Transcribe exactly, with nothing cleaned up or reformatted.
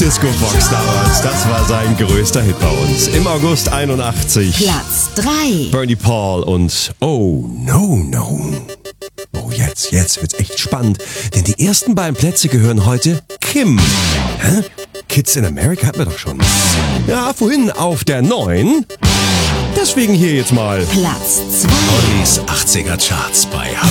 Disco Fox damals. Das war sein größter Hit bei uns. Im August einundachtzig. Platz drei. Bernie Paul und Oh No No. Oh, jetzt, jetzt wird's echt spannend, denn die ersten beiden Plätze gehören heute Kim. Hä? Kids in America hatten wir doch schon. Ja, vorhin auf der neun. Deswegen hier jetzt mal Platz zwei. Ollis achtziger Charts bei